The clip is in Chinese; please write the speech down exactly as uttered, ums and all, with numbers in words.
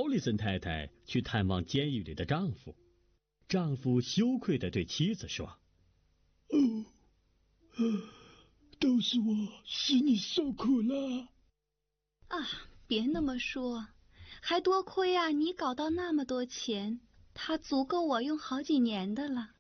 丽森太太去探望监狱里的丈夫。丈夫羞愧地对妻子说：“ 哦，都是我使你受苦了。” 啊，别那么说，还多亏啊你搞到那么多钱，它足够我用好几年的了。